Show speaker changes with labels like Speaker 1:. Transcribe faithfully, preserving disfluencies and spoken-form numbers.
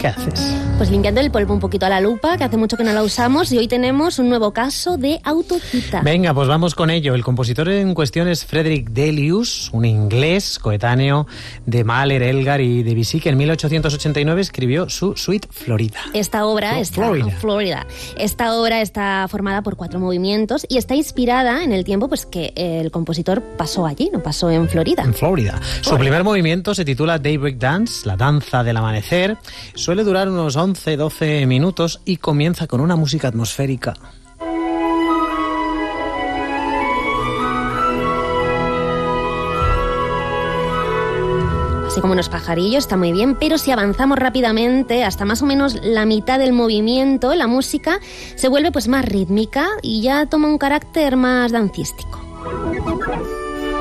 Speaker 1: ¿Qué haces?
Speaker 2: Pues limpiando el polvo un poquito a la lupa, que hace mucho que no la usamos, y hoy tenemos un nuevo caso de autocita.
Speaker 1: Venga, pues vamos con ello. El compositor en cuestión es Frederick Delius, un inglés coetáneo de Mahler, Elgar y Debussy, que en mil ochocientos ochenta y nueve escribió su Suite Florida.
Speaker 2: Esta obra
Speaker 1: Flo-
Speaker 2: está,
Speaker 1: Florida.
Speaker 2: Florida. Esta obra está formada por cuatro movimientos y está inspirada en el tiempo pues que el compositor pasó allí, no pasó en Florida.
Speaker 1: En Florida. Su primer movimiento se titula Daybreak Dance, la danza del amanecer. Suele durar unos once doce minutos y comienza con una música atmosférica.
Speaker 2: Así como unos pajarillos, está muy bien, pero si avanzamos rápidamente hasta más o menos la mitad del movimiento, la música se vuelve pues más rítmica y ya toma un carácter más dancístico.